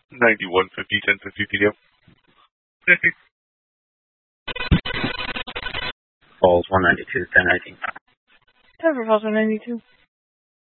9150 1050 PDO. Falls 192 1019. Denver Falls 192.